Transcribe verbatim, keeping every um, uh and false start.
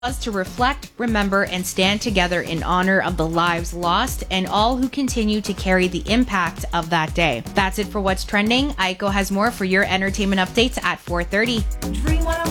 Us to reflect, remember, and stand together in honor of the lives lost and all who continue to carry the impact of that day. That's it for What's Trending. Aiko has more for your entertainment updates at four thirty. Dream one oh